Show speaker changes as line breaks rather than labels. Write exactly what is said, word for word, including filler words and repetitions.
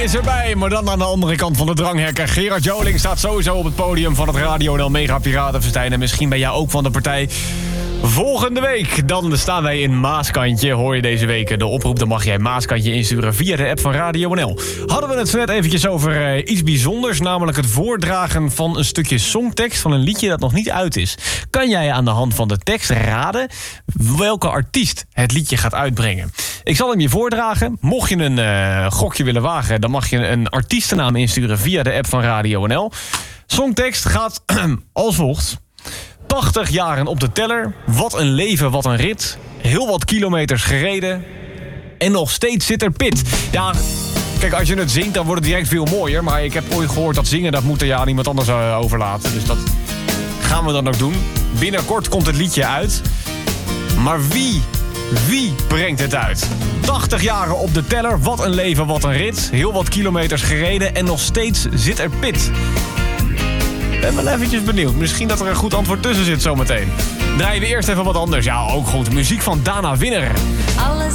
is erbij, maar dan aan de andere kant van de dranghekken. Gerard Joling staat sowieso op het podium van het Radio N L Mega Piratenfestijn. En misschien ben jij ook van de partij. Volgende week, dan staan wij in Maaskantje. Hoor je deze week de oproep, dan mag jij Maaskantje insturen via de app van Radio N L. Hadden we het zo net eventjes over uh, iets bijzonders, namelijk het voordragen van een stukje songtekst van een liedje dat nog niet uit is. Kan jij aan de hand van de tekst raden welke artiest het liedje gaat uitbrengen? Ik zal hem je voordragen. Mocht je een uh, gokje willen wagen, dan mag je een artiestennaam insturen via de app van Radio N L. Songtekst gaat als volgt. tachtig jaren op de teller. Wat een leven, wat een rit. Heel wat kilometers gereden. En nog steeds zit er pit. Ja, kijk, als je het zingt, dan wordt het direct veel mooier. Maar ik heb ooit gehoord dat zingen, dat moet er ja aan iemand anders uh, overlaten. Dus dat gaan we dan ook doen. Binnenkort komt het liedje uit. Maar wie, wie brengt het uit? tachtig jaren op de teller. Wat een leven, wat een rit. Heel wat kilometers gereden. En nog steeds zit er pit. Ik ben wel eventjes benieuwd. Misschien dat er een goed antwoord tussen zit zometeen. Draaien we eerst even wat anders. Ja, ook goed. Muziek van Dana Winner.
Alles